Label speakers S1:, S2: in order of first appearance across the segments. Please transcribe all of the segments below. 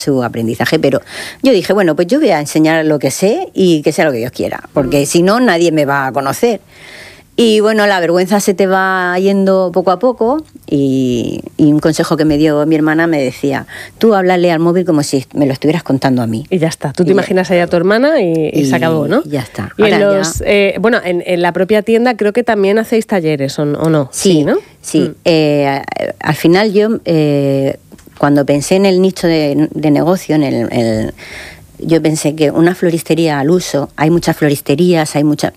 S1: su aprendizaje, pero yo dije, bueno, pues yo voy a enseñar lo que sé y que sea lo que Dios quiera, porque si no, nadie me va a conocer. Y bueno, la vergüenza se te va yendo poco a poco y un consejo que me dio mi hermana me decía, tú háblale al móvil como si me lo estuvieras contando a mí.
S2: Y ya está, tú te imaginas ahí a tu hermana y se acabó, ¿no?
S1: Ya está.
S2: Y en la propia tienda creo que también hacéis talleres, ¿o no?
S1: Sí,
S2: ¿no?
S1: Sí. Al final yo... Cuando pensé en el nicho de negocio, yo pensé que una floristería al uso, hay muchas floristerías, hay muchas...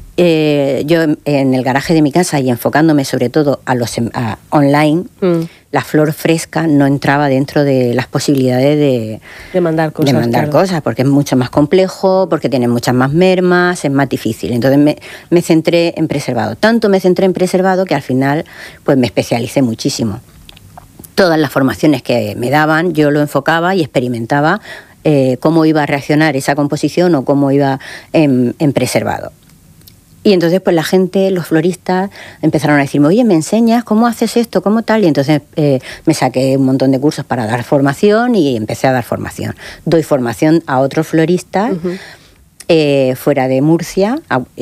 S1: yo en el garaje de mi casa y enfocándome sobre todo a online, la flor fresca no entraba dentro de las posibilidades
S2: de mandar cosas.
S1: De mandar cosas, porque es mucho más complejo, porque tiene muchas más mermas, es más difícil. Entonces me centré en preservado. Tanto me centré en preservado que al final pues me especialicé muchísimo. Todas las formaciones que me daban, yo lo enfocaba y experimentaba cómo iba a reaccionar esa composición o cómo iba en preservado. Y entonces pues la gente, los floristas, empezaron a decirme, oye, ¿me enseñas cómo haces esto, cómo tal? Y entonces me saqué un montón de cursos para dar formación y empecé a dar formación. Doy formación a otros floristas fuera de Murcia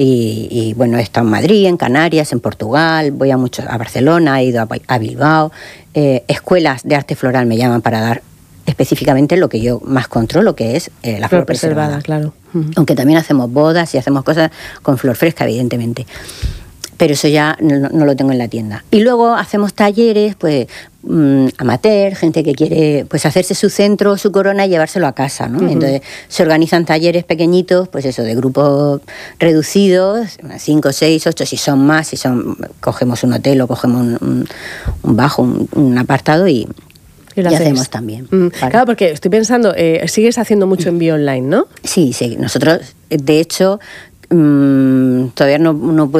S1: y bueno, he estado en Madrid, en Canarias, en Portugal, voy a Barcelona, he ido a Bilbao. Escuelas de arte floral me llaman para dar específicamente lo que yo más controlo, que es la flor preservada.
S2: Claro.
S1: Aunque también hacemos bodas y hacemos cosas con flor fresca, evidentemente. Pero eso ya no lo tengo en la tienda. Y luego hacemos talleres, pues, amateur, gente que quiere pues hacerse su centro, su corona y llevárselo a casa, ¿no? Entonces se organizan talleres pequeñitos, pues eso, de grupos reducidos, 5, 6, 8, si son más, cogemos un hotel o cogemos un bajo, un apartado y hacemos también.
S2: Claro, porque estoy pensando, sigues haciendo mucho envío online, ¿no?
S1: Sí, nosotros, de hecho... todavía no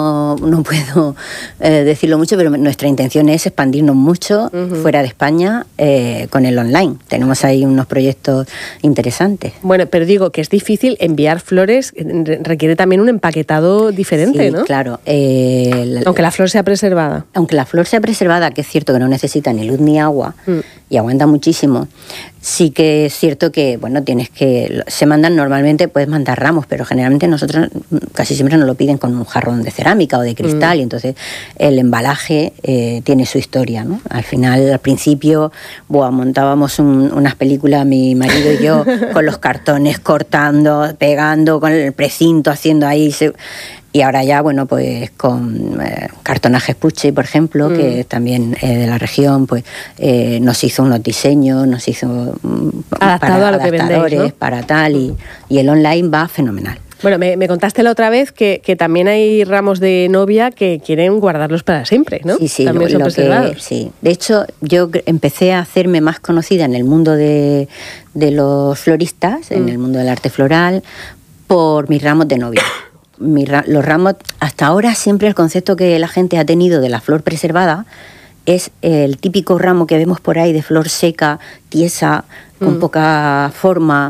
S1: puedo decirlo mucho, pero nuestra intención es expandirnos mucho fuera de España con el online. Tenemos ahí unos proyectos interesantes.
S2: Bueno, pero digo que es difícil enviar flores, requiere también un empaquetado diferente,
S1: sí,
S2: ¿no?
S1: Claro.
S2: Aunque la flor sea preservada.
S1: Aunque la flor sea preservada, que es cierto que no necesita ni luz ni agua y aguanta muchísimo, sí que es cierto que, bueno, se mandan normalmente, puedes mandar ramos, pero generalmente nosotros casi siempre nos lo piden con un jarrón de cerámica o de cristal y entonces el embalaje tiene su historia, ¿no? Al final, al principio, montábamos unas películas, mi marido y yo, con los cartones cortando, pegando, con el precinto, haciendo ahí... Y ahora ya, bueno, pues con Cartonajes Puche, por ejemplo, que también de la región, pues nos hizo unos diseños, nos hizo
S2: adaptado a lo que vendéis, ¿no?
S1: Para tal, y el online va fenomenal.
S2: Bueno, me contaste la otra vez que también hay ramos de novia que quieren guardarlos para siempre, ¿no?
S1: Sí,
S2: también son preservados.
S1: Sí. De hecho, yo empecé a hacerme más conocida en el mundo de los floristas, en el mundo del arte floral, por mis ramos de novia. Los ramos, hasta ahora siempre el concepto que la gente ha tenido de la flor preservada es el típico ramo que vemos por ahí de flor seca, tiesa, con poca forma.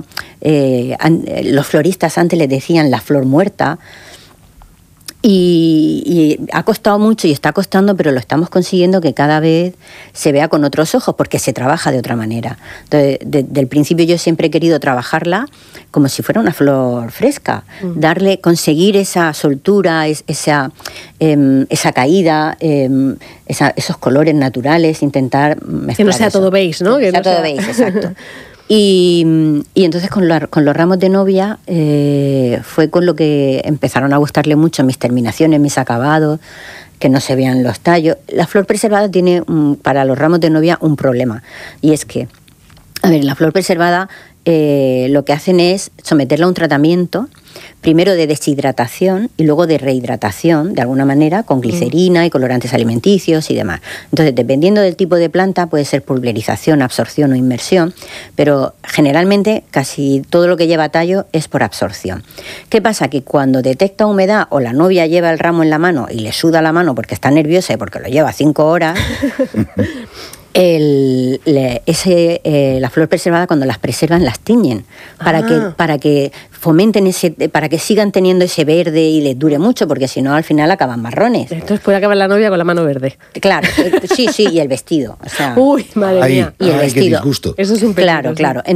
S1: Los floristas antes les decían la flor muerta. Y ha costado mucho y está costando, pero lo estamos consiguiendo que cada vez se vea con otros ojos porque se trabaja de otra manera. Entonces, desde el principio yo siempre he querido trabajarla como si fuera una flor fresca, conseguir esa soltura, esa caída, esos colores naturales, intentar mezclar.
S2: Que no sea todo beige, ¿no?
S1: Que no sea todo beige, exacto. Y entonces con los ramos de novia fue con lo que empezaron a gustarle mucho mis terminaciones, mis acabados, que no se vean los tallos. La flor preservada tiene para los ramos de novia un problema, y es que, la flor preservada lo que hacen es someterla a un tratamiento, primero de deshidratación y luego de rehidratación, de alguna manera, con glicerina y colorantes alimenticios y demás. Entonces, dependiendo del tipo de planta, puede ser pulverización, absorción o inmersión, pero generalmente casi todo lo que lleva tallo es por absorción. ¿Qué pasa? Que cuando detecta humedad o la novia lleva el ramo en la mano y le suda la mano porque está nerviosa y porque lo lleva 5 horas... La flor preservada, cuando las preservan, las tiñen para que fomenten para que sigan teniendo ese verde y les dure mucho, porque si no al final acaban marrones.
S2: Entonces puede acabar la novia con la mano verde.
S1: Claro, sí, y el vestido. O sea,
S2: Uy, madre mía.
S1: Y el vestido.
S3: Qué disgusto.
S2: Eso es un peligro,
S1: Claro.